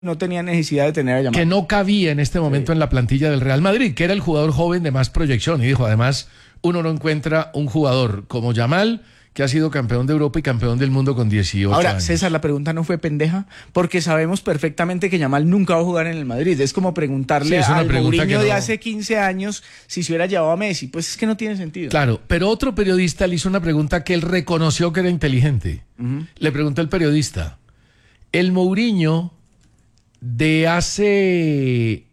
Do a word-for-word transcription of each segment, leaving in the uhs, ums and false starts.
no tenía necesidad de tener a Yamal. Que no cabía en este momento sí. en la plantilla del Real Madrid, que era el jugador joven de más proyección. Y dijo, además, uno no encuentra un jugador como Yamal, que ha sido campeón de Europa y campeón del mundo con dieciocho Ahora, años. César, la pregunta no fue pendeja, porque sabemos perfectamente que Yamal nunca va a jugar en el Madrid. Es como preguntarle sí, al Mourinho no... de hace quince años si se hubiera llevado a Messi. Pues es que no tiene sentido. Claro, pero otro periodista le hizo una pregunta que él reconoció que era inteligente. Uh-huh. Le preguntó el periodista, el Mourinho de hace...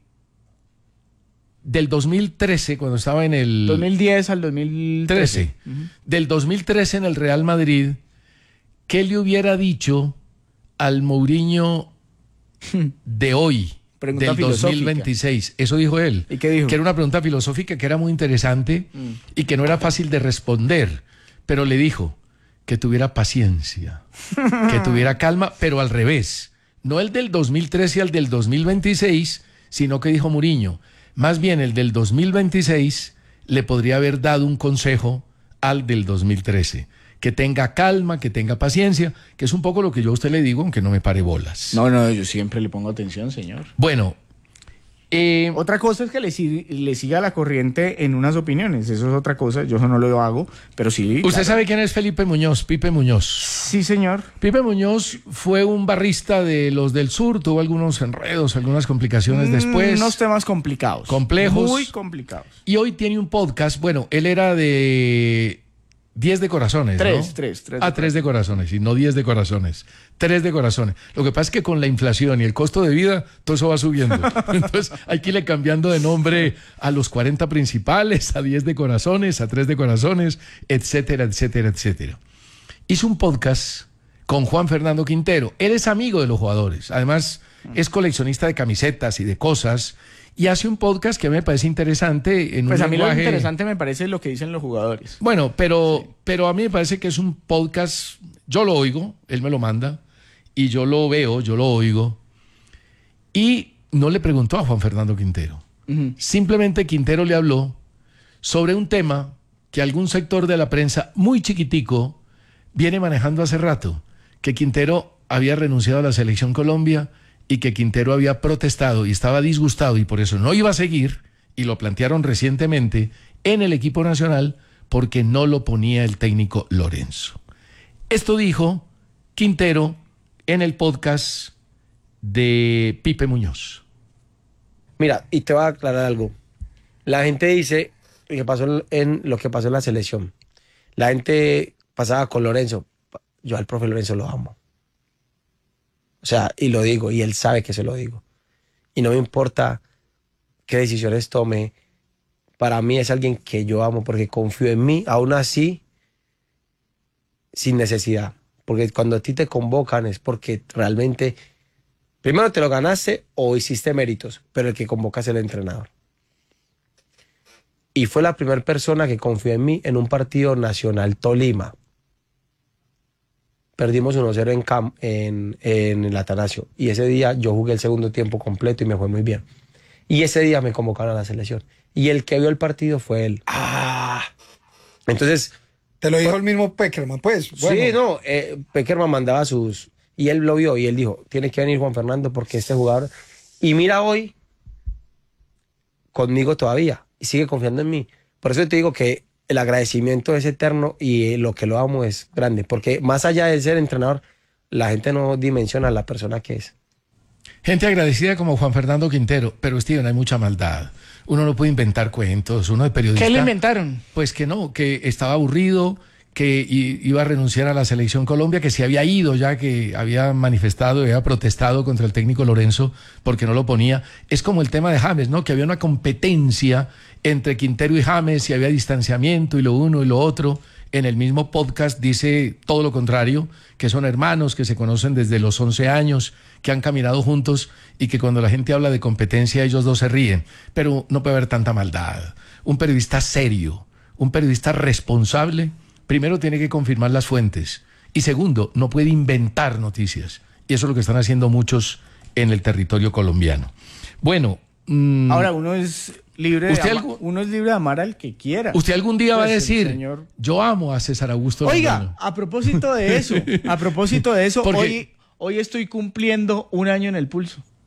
del dos mil trece, cuando estaba en el... dos mil diez al dos mil trece. Uh-huh. Del dos mil trece en el Real Madrid, ¿qué le hubiera dicho al Mourinho de hoy, pregunta del dos mil veintiséis? Eso dijo él. ¿Y qué dijo? Que era una pregunta filosófica que era muy interesante mm. y que no era fácil de responder, pero le dijo que tuviera paciencia, que tuviera calma, pero al revés. No el del dos mil trece al del dos mil veintiséis, sino que dijo Mourinho, más bien el del dos mil veintiséis le podría haber dado un consejo al del dos mil trece. Que tenga calma, que tenga paciencia, que es un poco lo que yo a usted le digo, aunque no me pare bolas. No, no, yo siempre le pongo atención, señor. Bueno. Eh, otra cosa es que le, le siga la corriente en unas opiniones. Eso es otra cosa. Yo eso no lo hago, pero sí. ¿Usted claro. sabe quién es Felipe Muñoz? Pipe Muñoz. Sí, señor. Pipe Muñoz fue un barrista de los del sur. Tuvo algunos enredos, algunas complicaciones mm, después. Unos temas complicados. Complejos. Muy complicados. Y hoy tiene un podcast. Bueno, él era de... diez de corazones, tres, ¿no? Tres, tres. Ah, tres de corazones, y no diez de corazones. Tres de corazones. Lo que pasa es que con la inflación y el costo de vida, todo eso va subiendo. Entonces hay que irle cambiando de nombre a los cuarenta principales, a diez de corazones, a tres de corazones, etcétera, etcétera, etcétera. Hizo un podcast con Juan Fernando Quintero. Él es amigo de los jugadores. Además, es coleccionista de camisetas y de cosas. Y hace un podcast que a mí me parece interesante. En pues un a mí lenguaje... lo interesante me parece lo que dicen los jugadores. Bueno, pero, sí. pero a mí me parece que es un podcast, yo lo oigo, él me lo manda, y yo lo veo, yo lo oigo, y no le preguntó a Juan Fernando Quintero. Uh-huh. Simplemente Quintero le habló sobre un tema que algún sector de la prensa muy chiquitico viene manejando hace rato, que Quintero había renunciado a la Selección Colombia y que Quintero había protestado y estaba disgustado y por eso no iba a seguir, y lo plantearon recientemente en el equipo nacional porque no lo ponía el técnico Lorenzo. Esto dijo Quintero en el podcast de Pipe Muñoz. Mira, y te voy a aclarar algo. La gente dice que pasó en lo que pasó en la selección. La gente pasaba con Lorenzo. Yo al profe Lorenzo lo amo. O sea, y lo digo, y él sabe que se lo digo. Y no me importa qué decisiones tome. Para mí es alguien que yo amo porque confío en mí, aún así, sin necesidad. Porque cuando a ti te convocan es porque realmente, primero te lo ganaste o hiciste méritos, pero el que convoca es el entrenador. Y fue la primera persona que confió en mí en un partido nacional Tolima. Perdimos uno cero en, Cam, en, en el Atanasio. Y ese día yo jugué el segundo tiempo completo y me fue muy bien. Y ese día me convocaron a la selección. Y el que vio el partido fue él. Ah. Entonces... Te lo dijo fue, el mismo Peckerman, pues. Bueno. Sí, no. Eh, Peckerman mandaba sus... Y él lo vio y él dijo, tiene que venir Juan Fernando porque este jugador... Y mira hoy, conmigo todavía. Y sigue confiando en mí. Por eso te digo que el agradecimiento es eterno y lo que lo amo es grande. Porque más allá de ser entrenador, la gente no dimensiona a la persona que es. Gente agradecida como Juan Fernando Quintero. Pero, Steven, hay mucha maldad. Uno no puede inventar cuentos. Uno de periodista... ¿Qué le inventaron? Pues que no, que estaba aburrido, que iba a renunciar a la Selección Colombia, que se había ido ya, que había manifestado, había protestado contra el técnico Lorenzo porque no lo ponía. Es como el tema de James, ¿no? Que había una competencia entre Quintero y James y había distanciamiento y lo uno y lo otro. En el mismo podcast dice todo lo contrario, que son hermanos, que se conocen desde los once años, que han caminado juntos y que cuando la gente habla de competencia ellos dos se ríen. Pero no puede haber tanta maldad. Un periodista serio, un periodista responsable, primero tiene que confirmar las fuentes y segundo, no puede inventar noticias. Y eso es lo que están haciendo muchos en el territorio colombiano. Bueno... Mmm, ahora uno es... Libre ¿Usted de algo, uno es libre de amar al que quiera. Usted algún día pues va a decir, señor... yo amo a César Augusto. Oiga, Londoño. a propósito de eso, a propósito de eso, hoy, hoy estoy cumpliendo un año en el pulso.